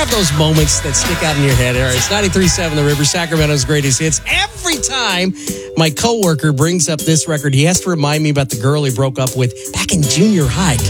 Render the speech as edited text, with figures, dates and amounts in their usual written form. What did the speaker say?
have those moments that stick out in your head. All right, it's 93.7 The River, Sacramento's greatest hits. Every time my coworker brings up this record, he has to remind me about the girl he broke up with back in junior high.